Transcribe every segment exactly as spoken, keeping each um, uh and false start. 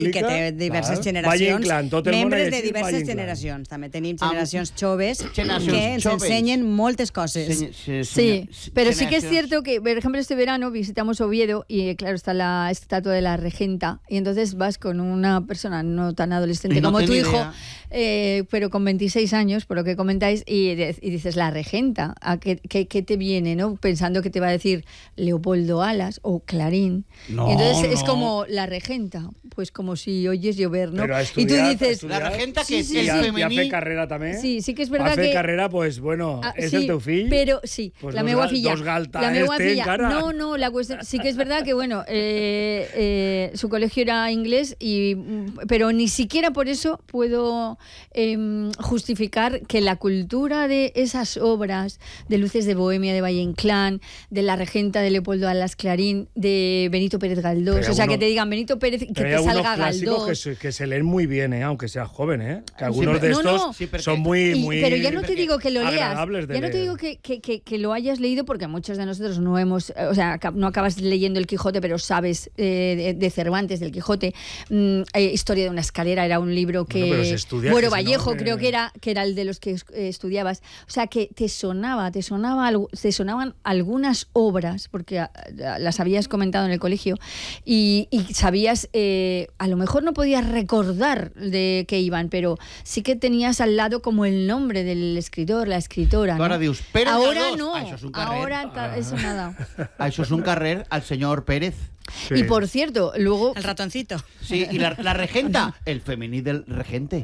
I que té diverses clar. generacions, membres de diverses generacions. També tenim generacions joves que ens enseñen muchas cosas. Se, se, sí, se, pero sí que es cierto que, por ejemplo, este verano visitamos Oviedo y, claro, está la estatua de la regenta y entonces vas con una persona no tan adolescente no como tu hijo, eh, pero con veintiséis años, por lo que comentáis, y, y dices, la regenta, ¿a qué, qué, qué te viene, no? Pensando que te va a decir Leopoldo Alas o Clarín. No, y entonces no. es como la regenta, pues como si oyes llover, ¿no? Estudiar, y tú dices... Estudiar, la regenta que sí, sí, es sí. femení. I a fer carrera també. Sí, sí que és veritat que... que... A fer carrera, pues, bueno, ah, és sí, el teu fill. Però, sí, pues la dos, meua filla. Dos galtas la meua este filla. encara. No, no, la cuestión... Sí que es verdad que, bueno, eh, eh, su colegio era inglés, y, pero ni siquiera por eso puedo eh, justificar que la cultura de esas obras, de Luces de Bohemia, de Valle Inclán, de La Regenta, de Leopoldo Alas Clarín, de Benito Pérez Galdós, pero o sea, uno, que te digan Benito Pérez, que te salga Galdós. Que se, que se leen muy bien, ¿eh? Aunque sea joven, ¿eh? Que algunos sí, de estos no, no. Sí, son muy, muy... Y, pero ya no te digo que lo leas, ya leer. no te digo que, que, que, que lo hayas leído, porque muchos de nosotros no hemos, o sea, no acabas leyendo el Quijote, pero sabes eh, de, de Cervantes, del Quijote. Mm, eh, Historia de una escalera era un libro que... Bueno, se estudia, Bueno, que Vallejo no, creo que... que era, que era el de los que eh, estudiabas. O sea, que te sonaba, te sonaba, te sonaban algunas obras, porque a, a, las habías comentado en el colegio, y, y sabías, eh, a lo mejor no podías recordar de qué iban, pero sí que tenías al lado como el nombre del escritor, la escritora, ¿no? Ahora dius, Pérez ahora Galdós. no, Ah, això és un carrer. ahora ta, eso nada. Ah, això és un carrer al señor Pérez. Sí. Y por cierto, luego... El ratoncito. Sí, y la, la regenta, el femení del regente.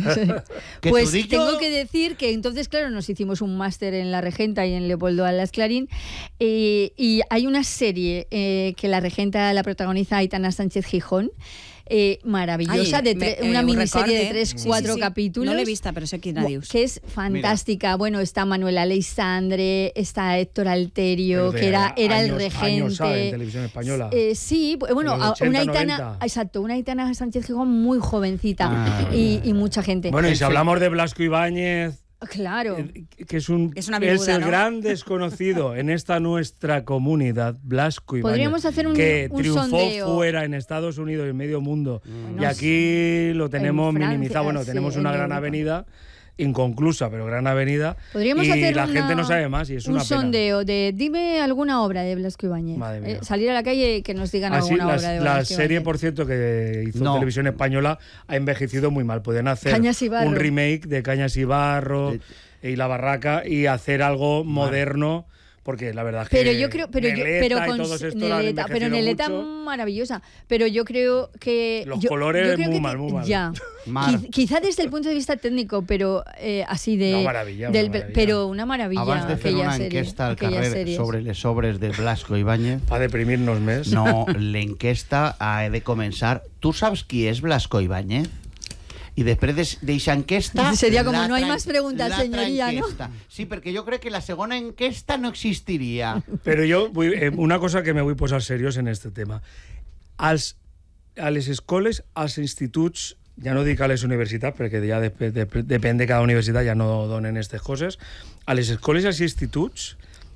Pues tengo que decir que entonces, claro, nos hicimos un máster en La Regenta y en Leopoldo Alas Clarín, eh, y hay una serie eh, que La Regenta la protagoniza Aitana Sánchez Gijón, Eh, maravillosa, Ay, de tre- me, eh, una miniserie recorde. de tres, sí, cuatro sí, sí. capítulos. No l'he vista, però sé quina dius. Que es fantástica. Mira. Bueno, está Manuela Leisandre, está Héctor Alterio, de que era, era años, el regente. Años, ¿sabe? En televisión española. Eh, sí, bueno, ochenta, una Aitana, noventa. exacto, una Aitana Sánchez Gijón muy jovencita ah, y, y mucha gente. Bueno, y si hablamos de Blasco Ibáñez... Claro. Que es, un, es, una viuda, es el ¿no? gran desconocido en esta nuestra comunidad, Blasco Ibáñez. Podríamos hacer un, que un triunfó sondeo. fuera en Estados Unidos y en medio mundo. Bueno, y aquí lo tenemos Francia, minimizado. Bueno, sí, tenemos una gran Europa. avenida, inconclusa, pero gran avenida. Podríamos y hacer la una, gente no sabe más y es un una pena. sondeo de dime alguna obra de Blasco Ibáñez. Madre mía. Eh, salir a la calle y que nos digan Así, alguna la, obra de la Blasco serie, Ibáñez. por cierto, que hizo no. Televisión Española ha envejecido muy mal. Pueden hacer Cañas y Barro. un remake de Cañas y Barro Sí. y La Barraca y hacer algo moderno, porque la verdad es que pero yo creo pero Neleta yo pero y con todos estos Neleta, han pero envejecido Neleta mucho. maravillosa, pero yo creo que Los yo, colores yo creo muy que mal, muy mal. ya Mar. Quiz, quizá desde el punto de vista técnico, pero eh, así de Una maravilla, del, una maravilla. pero una maravilla Abans de fer aquella una serie, enquesta al aquellas carrer series. sobre les obres de Blasco Ibáñez, Para deprimirnos més. no, l'enquesta ha de començar. Tu saps qui és Blasco Ibáñez? I després d'eixa enquesta... Seria com, no hay más preguntas, señoría, enquesta. ¿no? Sí, perquè jo crec que la segona enquesta no existiria. Pero yo, vull, eh, una cosa que me vull posar seriós en este tema. Als, a les escoles, als instituts, ja no dic a les universitats, perquè ja de, de, depèn de cada universitat, ja no donen aquestes coses, a les escoles i als instituts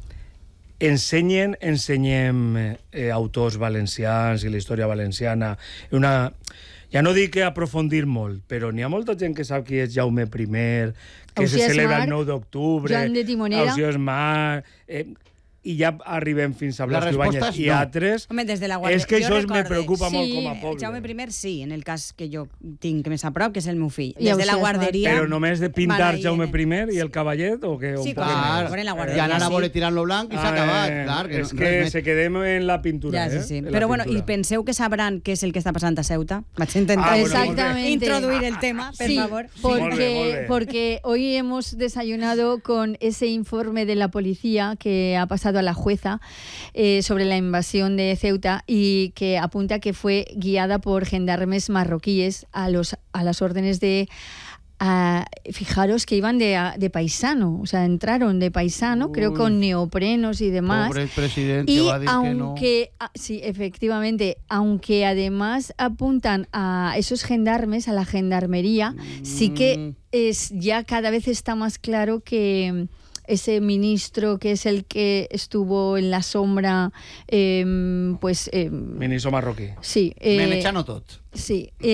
ensenyen, ensenyem eh, autors valencians i la història valenciana, una... Ja no dic que aprofundir molt, però n'hi ha molta gent que sap qui és Jaume primer, que Ausiàs se celebra Marc, el nou d'octubre, Joan de Timoneda. Ausiàs Marc... Eh, i ja arribem fins a La Blasco resposta Ibáñez és i no. altres. Home, des de la guàrdia... És que jo això recorde, me preocupa sí, molt com a poble. Jaume primer sí, en el cas que jo tinc més a prop, que és el meu fill. I Des de la Ausiàs Marc. guarderia... Però només de pintar Maraïne. Jaume primer i el cavallet o què? Sí, un poc clar, més? quan en la I guarderia, anar a sí. voler tirant-lo blanc i s'ha Ah, acabat. eh, Clar, que és no, que res més. se quedem en la pintura, Ja, sí, eh? sí. En la Però bueno, i pintura. penseu que sabran què és el que està passant a Ceuta? Vaig intentar Ah, bueno, Exactamente. introduir el tema, per sí, favor. Porque, Molt bé, molt bé. porque hoy hemos desayunado con ese informe de la policía que ha pasado a la jueza eh, sobre la invasión de Ceuta y que apunta que fue guiada por gendarmes marroquíes a, los, a las órdenes de... a- fijaros que iban de, a- de paisano, o sea, entraron de paisano, creo Uy. con neoprenos y demás. Pobre president Y que va a dir aunque, ah, sí, efectivamente, aunque además apuntan a esos gendarmes, a la gendarmería, que no. sí que es ya cada vez está más claro que, ese ministro que es el que estuvo en la sombra, eh, pues... Eh, ministro marroquí. Sí. Eh, Menechano tot. Sí.